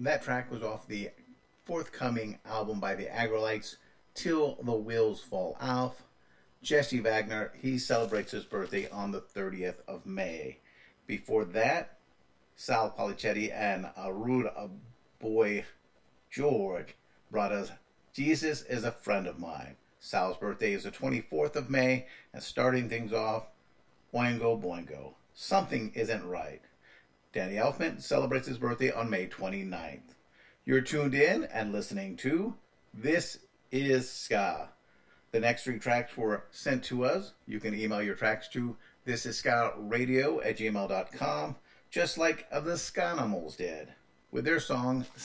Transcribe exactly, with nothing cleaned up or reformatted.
That track was off the forthcoming album by the Agrolites, Till the Wheels Fall Off. Jesse Wagner, he celebrates his birthday on the thirtieth of May. Before that, Sal Policetti and a rude boy George brought us Jesus is a Friend of Mine. Sal's birthday is the twenty-fourth of May, and starting things off, Boingo Boingo. Something Isn't Right. Danny Elfman celebrates his birthday on May twenty-ninth. You're tuned in and listening to This is Ska. The next three tracks were sent to us. You can email your tracks to thisisskaradio at gmail dot com, just like the Skanimals did, with their song